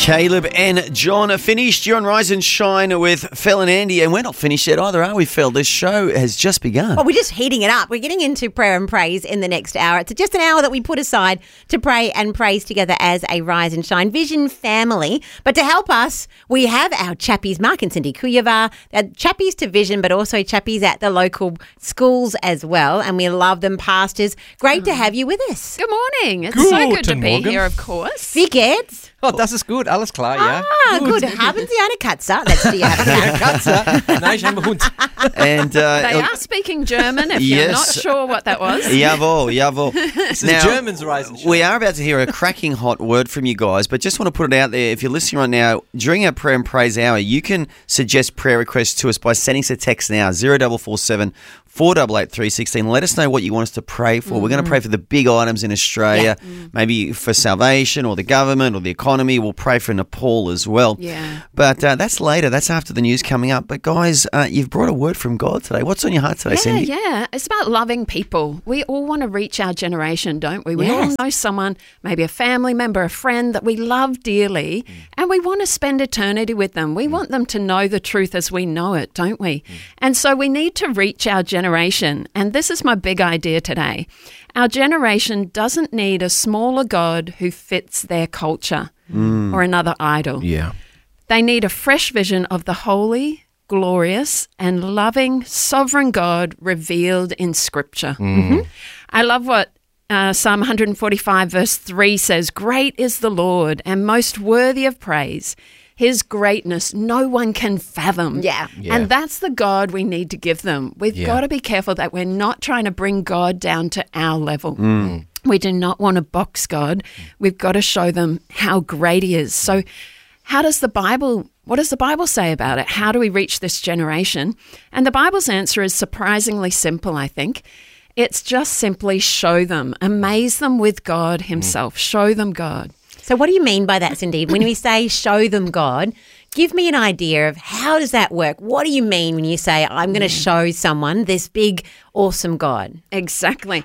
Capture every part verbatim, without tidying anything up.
Caleb and John finished. You're on Rise and Shine with Phil and Andy, and we're not finished yet either, are we, Phil? This show has just begun. Well, we're just heating it up. We're getting into prayer and praise in the next hour. It's just an hour that we put aside to pray and praise together as a Rise and Shine Vision family. But to help us, we have our chappies, Mark and Cindy Kuyava, chappies to Vision, but also chappies at the local schools as well. And we love them, pastors. Great to have you with us. Good morning. It's so good to Guten be Morgen. here, of course. Wie geht's? Oh, das ist gut. Alles klar, ja. Ah, gut. Haben Sie eine Katze? Let's see. You have a cat. Katze. Nein, ich habe einen Hund. And uh, They are speaking German, if you're not Yes. sure what that was. Jawohl, jawohl. This is German's Rise and Shine. We are about to hear a cracking hot word from you guys, but just want to put it out there. If you're listening right now, during our prayer and praise hour, you can suggest prayer requests to us by sending us a text now, zero four four seven, four eight eight, three one six. Let us know what you want us to pray for. Mm. We're going to pray for the big items in Australia, Yeah. Mm. maybe for salvation or the government or the economy. We'll pray for Nepal as well. Yeah. But uh, that's later. That's after the news coming up. But guys, uh, you've brought a word from God today. What's on your heart today, Yeah, Cindy? yeah. It's about loving people. We all want to reach our generation, don't we? We Yes. all know someone, maybe a family member, a friend that we love dearly, mm. and we want to spend eternity with them. We mm. want them to know the truth as we know it, don't we? Mm. And so we need to reach our generation. And this is my big idea today. Our generation doesn't need a smaller God who fits their culture mm. or another idol. Yeah. They need a fresh vision of the holy, glorious and loving sovereign God revealed in Scripture. Mm. Mm-hmm. I love what uh, Psalm one forty-five verse three says, "Great is the Lord and most worthy of praise. His greatness no one can fathom." Yeah. Yeah. And that's the God we need to give them. We've Yeah. got to be careful that we're not trying to bring God down to our level. Mm. We do not want to box God. We've got to show them how great he is. So how does the Bible, what does the Bible say about it? How do we reach this generation? And the Bible's answer is surprisingly simple, I think. It's just simply show them, amaze them with God himself, show them God. So what do you mean by that, Cindy? When we say show them God, give me an idea of how does that work? What do you mean when you say I'm going to show someone this big, awesome God? Exactly.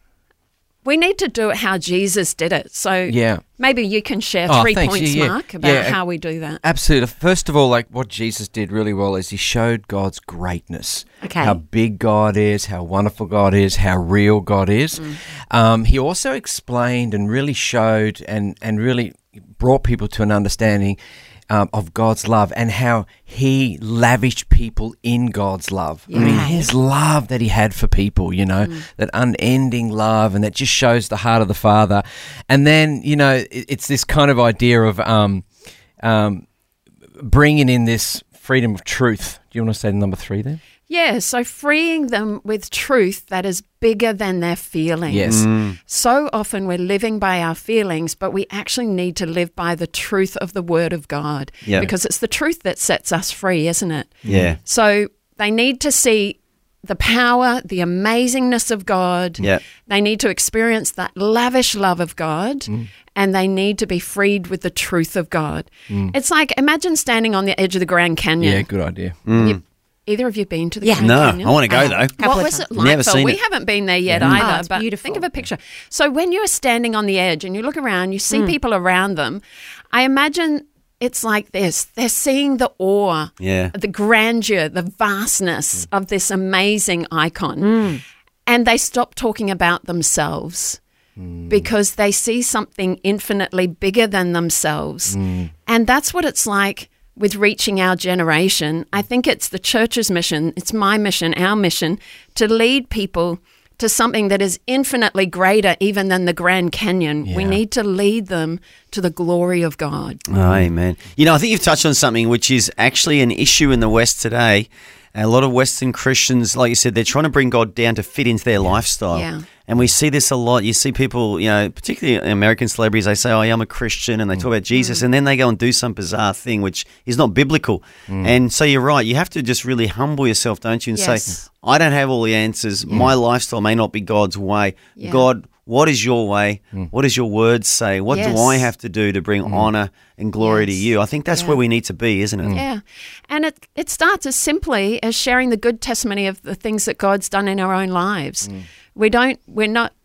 We need to do it how Jesus did it. So Yeah. maybe you can share Oh, three thanks. points, Yeah, yeah. Mark, about Yeah. how we do that. Absolutely. First of all, like what Jesus did really well is he showed God's greatness. Okay. How big God is, how wonderful God is, how real God is. Mm. Um, he also explained and really showed and, and really brought people to an understanding um, of God's love and how he lavished people in God's love. I mean, Yeah. his love that he had for people, you know, Mm. that unending love, and that just shows the heart of the Father. And then, you know, it, it's this kind of idea of um, um, bringing in this freedom of truth. Do you want to say number three there? Yeah, so freeing them with truth that is bigger than their feelings. Yes. So often we're living by our feelings, but we actually need to live by the truth of the Word of God. Yeah. Because it's the truth that sets us free, isn't it? Yeah. So they need to see the power, the amazingness of God. Yeah. They need to experience that lavish love of God, and they need to be freed with the truth of God. It's like, imagine standing on the edge of the Grand Canyon. Yeah, good idea. You- either of you been to the Yeah. Grand No, Canyon? I want to go Uh, though. Couple What of was times. it like? Never Phil? seen we it. haven't been there yet Oh, either. it's but beautiful. think of a picture. So when you're standing on the edge and you look around, you see people around them. I imagine it's like this. They're seeing the awe, Yeah. the grandeur, the vastness of this amazing icon. And they stop talking about themselves because they see something infinitely bigger than themselves. And that's what it's like with reaching our generation. I think it's the church's mission, it's my mission, our mission, to lead people to something that is infinitely greater even than the Grand Canyon. We Yeah. need to lead them to the glory of God. Oh, amen. You know, I think you've touched on something which is actually an issue in the West today. A lot of Western Christians, like you said, they're trying to bring God down to fit into their lifestyle. Yeah. And we see this a lot. You see people, you know, particularly American celebrities, they say, oh, yeah, I'm a Christian, and they talk about Jesus, and then they go and do some bizarre thing which is not biblical. And so you're right. You have to just really humble yourself, don't you, and Yes. say, I don't have all the answers. My lifestyle may not be God's way. Yeah. God, what is your way? What does your word say? What Yes. do I have to do to bring honor and glory to Yes. you? I think that's Yeah. where we need to be, isn't it? Yeah. And it, it starts as simply as sharing the good testimony of the things that God's done in our own lives. We don't, we're not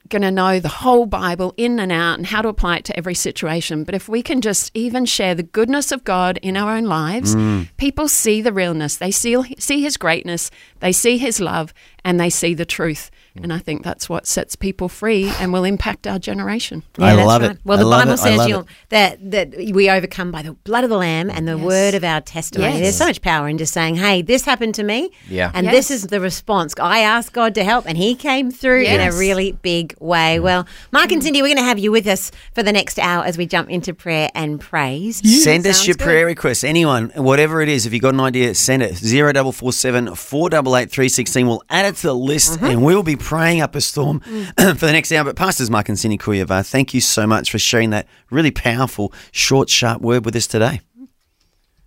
going to know the whole Bible in and out and how to apply it to every situation. But if we can just even share the goodness of God in our own lives, mm. people see the realness. They see, see his greatness, they see his love, and they see the truth. And I think that's what sets people free and will impact our generation. Yeah, I that's love right. it. Well, I the love Bible it. I says love you'll, it. that that we overcome by the blood of the Lamb and the Yes. word of our testimony. Yes. There's so much power in just saying, hey, this happened to me, Yeah. and Yes. this is the response. I asked God to help, and he came through in Yes. a really big way. Well, Mark and Cindy, we're going to have you with us for the next hour as we jump into prayer and praise. Send us Sounds your good. prayer requests. Anyone, whatever it is, if you've got an idea, send it. zero four four seven, four eight eight, three one six. We'll add it to the list Mm-hmm. and we'll be praying up a storm Mm. for the next hour. But Pastors Mark and Cindy Kuyavar, thank you so much for sharing that really powerful, short, sharp word with us today.